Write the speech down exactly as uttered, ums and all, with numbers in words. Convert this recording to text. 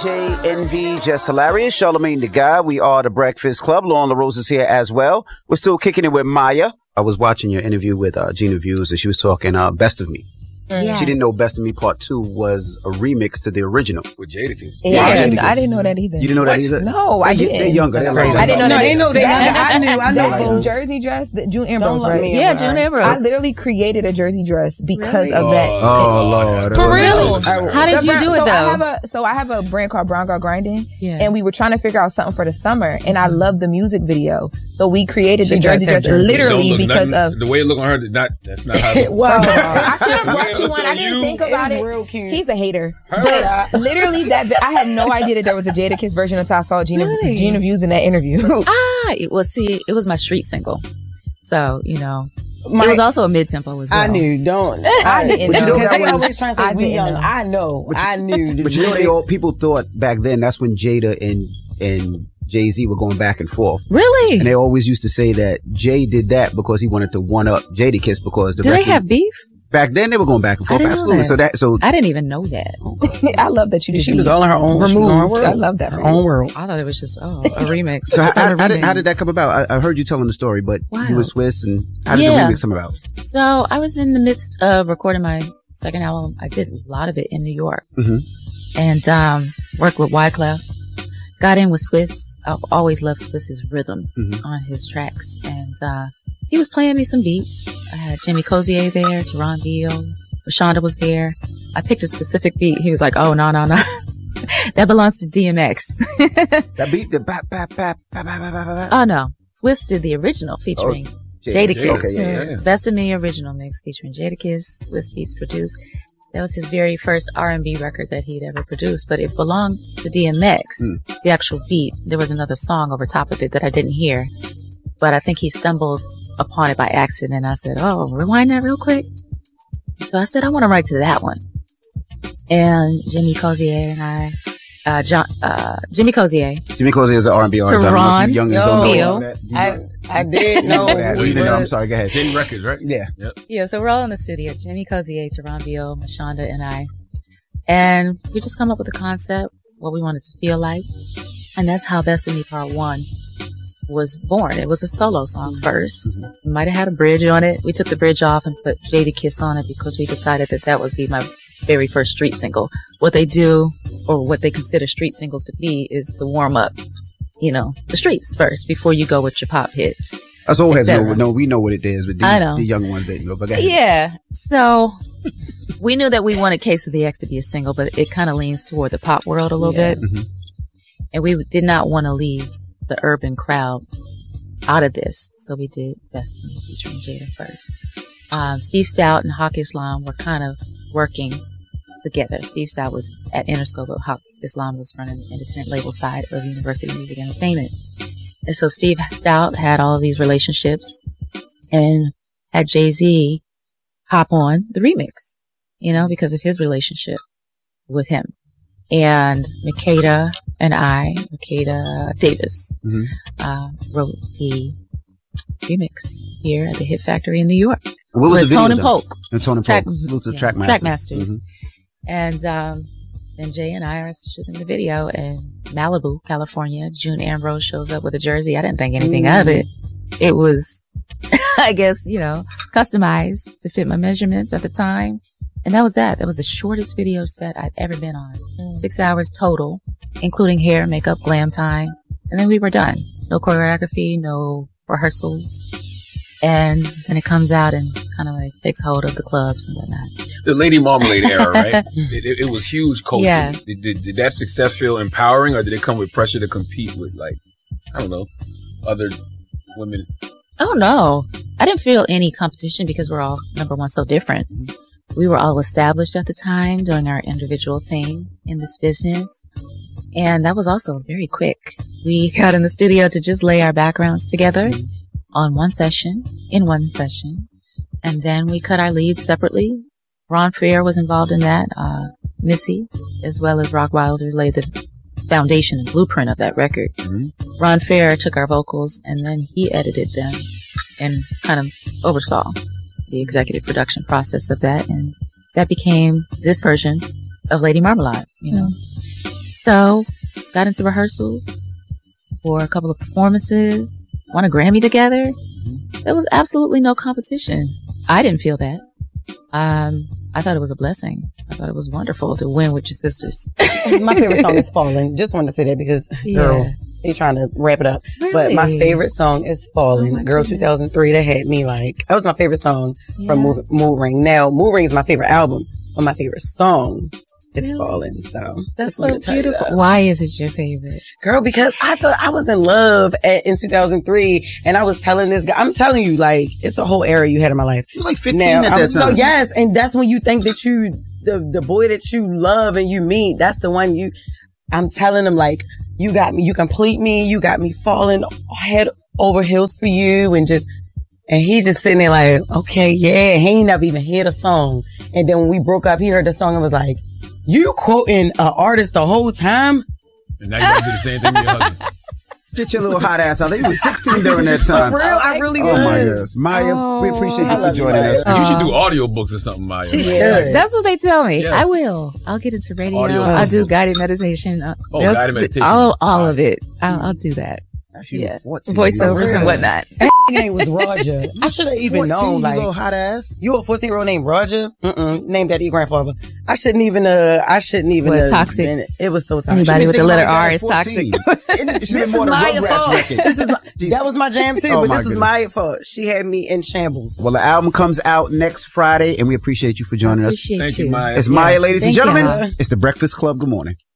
J, Envy, Just Hilarious, Charlamagne the Guy. We are the Breakfast Club. Lauren LaRose is here as well. We're still kicking it with Maya. I was watching your interview with uh, Gina Views, and she was talking uh, Best of Me. Yeah. She didn't know Best of Me Part two was a remix to the original. With Jadakiss. Yeah, yeah, I, didn't, I didn't know that either. You didn't know that what? either? No, I didn't. They're younger. They're like, I didn't know no, that. They know they I knew. I know. That Jersey dress, the June Ambrose, right? Yeah, June Ambrose. I literally created a Jersey dress because really? of that. Oh, Lord. For real? How did you do it, so though? I have a, so I have a brand called Brown Girl Grinding, yeah. and we were trying to figure out something for the summer, and I love the music video. So we created the Jersey dress literally because nothing, of... The way it looked on her, not, that's not how it was. I should have brought you one. I didn't think about it. Real cute. He's a hater. But literally, that I had no idea that there was a Jadakiss version until I saw Gina, really? Gina Views in that interview. ah, it was, see, it was my street single. So, you know, my, it was also a mid-tempo as well. I knew, don't. I didn't know. know. Because they always trying to say we young. Know. I know. But you, I knew. But you know, they all, people thought back then that's when Jada and and Jay-Z were going back and forth. Really? And they always used to say that Jay did that because he wanted to one-up Jadakiss because the Did record, they have beef? Back then they were going back and forth. I didn't Absolutely. Know that. So that so I didn't even know that. I love that you did. She was all in her own removed. Her world. I love that. Her own world. I thought it was just oh a remix. So how, how, remix. how, did, how did that come about? I, I heard you telling the story, but wow. You were Swiss, and how did yeah. the remix come about? So I was in the midst of recording my second album. I did a lot of it in New York, mm-hmm. and um, worked with Wyclef. Got in with Swiss. I've always loved Swiss's rhythm mm-hmm. on his tracks, and uh, he was playing me some beats. I had Jimmy Cozier there, Teron Beal. Shonda was there. I picked a specific beat. He was like, oh, no, no, no. That belongs to D M X. That beat? The bap, bap, bap, bap, bap, bap, bap. Oh, no. Swiss did the original featuring oh, Jadakiss. Okay, yeah, yeah. Best of Me original mix featuring Jadakiss. Swiss Beats produced. That was his very first R and B record that he'd ever produced, but it belonged to D M X, mm. the actual beat. There was another song over top of it that I didn't hear, but I think he stumbled upon it by accident. And I said, oh, rewind that real quick. So I said, I want to write to that one. And Jimmy Cozier and I, uh, John, uh, Jimmy Cozier. Jimmy Cozier is an R and B artist. Teron, I don't know if you youngins don't know that. I, I did know. we you didn't know. I'm sorry. Go ahead. J Records, right? Yeah. Yep. Yeah. So we're all in the studio. Jimmy Cozier, Teron Beal, Mashonda, and I. And we just come up with a concept, what we wanted to feel like. And that's how Best of Me Part One was born. It was a solo song first. Mm-hmm. We might have had a bridge on it. We took the bridge off and put Jadakiss on it because we decided that that would be my very first street single. What they do, or what they consider street singles to be, is to warm up, you know, the streets first before you go with your pop hit. Us old heads know, no, we know what it is, but these, I know. the young ones didn't know. But yeah, so we knew that we wanted Case of the X to be a single, but it kind of leans toward the pop world a little yeah. bit. Mm-hmm. And we did not want to leave the urban crowd out of this. So we did Best of Me featuring Jada first. Um, Steve Stout and Hawk Islam were kind of working together. Steve Stout was at Interscope, but Hawk Islam was running the independent label side of Universal Music Entertainment. And so Steve Stout had all of these relationships and had Jay-Z hop on the remix, you know, because of his relationship with him. And Makeda and I, Makeda Davis, mm-hmm. uh, wrote the remix here at the Hit Factory in New York. What was with the Tone and Polk. And Tone and Track, Polk. Salute to yeah, Track Masters. Track Masters. Mm-hmm. And, um, and Jay and I are shooting the video in Malibu, California. June Ambrose shows up with a jersey. I didn't think anything mm. of it. It was, I guess, you know, customized to fit my measurements at the time. And that was that. That was the shortest video set I'd ever been on. Mm. Six hours total, including hair, makeup, glam time. And then we were done. No choreography, no rehearsals. And then it comes out and kind of like takes hold of the clubs and whatnot. The Lady Marmalade era, right? it, it, it was huge culture. Yeah. Did, did, did that success feel empowering, or did it come with pressure to compete with, like, I don't know, other women? Oh, no. I didn't feel any competition because we're all, number one, so different. Mm-hmm. We were all established at the time doing our individual thing in this business. And that was also very quick. We got in the studio to just lay our backgrounds together mm-hmm. on one session, in one session. And then we cut our leads separately. Ron Fair was involved in that. Uh, Missy, as well as Rock Wilder, laid the foundation and blueprint of that record. Mm-hmm. Ron Fair took our vocals and then he edited them and kind of oversaw the executive production process of that. And that became this version of Lady Marmalade, you know. So, got into rehearsals for a couple of performances, won a Grammy together. There was absolutely no competition. I didn't feel that. Um, I thought it was a blessing. I thought it was wonderful to win with your sisters. My favorite song is Falling. Just wanted to say that because, Yeah. girl, they trying to wrap it up. But my Really? favorite song is Falling. Oh my Girl, goodness. two thousand three, that had me like, that was my favorite song from Yeah. Mood, Mood Ring. Now, Mood Ring is my favorite album, but my favorite song is Really? Falling. So That's just so wanted to tell you beautiful. that. Why is it your favorite? Girl, because I thought I was in love at, in two thousand three, and I was telling this guy, I'm telling you, like, it's a whole era you had in my life. You was like fifteen Now, at I'm- that so time. yes, and that's when you think that you, the the boy that you love and you meet, that's the one you. I'm telling him like, you got me, you complete me, you got me falling head over heels for you, and just, and he just sitting there like, okay, yeah, he ain't never even heard a song, and then when we broke up, he heard the song and was like, you quoting an artist the whole time? And now you gotta do the same thing with your husband. Get your little hot ass out there. You was sixteen during that time. For real, I really Oh was. my goodness. Maya, we appreciate you I for love you, joining Maya. us. You should do audiobooks or something, Maya. She man. should. That's what they tell me. Yes. I will. I'll get into radio. Audio I'll do book. guided meditation. Uh, Oh, that's- guided meditation. All, all of it. I'll, I'll do that. Actually, you Yeah. were fourteen. Voiceovers real. and whatnot. That name was Roger. I should have even known. fourteen, you Like, little hot ass. you a fourteen year old named Roger? Mm-mm. Named after your grandfather. I shouldn't even, uh, I shouldn't even, What, uh, toxic? been- it was so toxic. Anybody with the Think letter about R that is at toxic. fourteen. It This should is be more than Maya Rugrats fault. record. This is my, that was my jam too, Oh, but my this was goodness. Maya fault. She had me in shambles. Well, the album comes out next Friday, and we appreciate you for joining us. Appreciate Thank you. you, Maya. It's Maya, Yes. ladies and Thank gentlemen. y'all. It's the Breakfast Club. Good morning.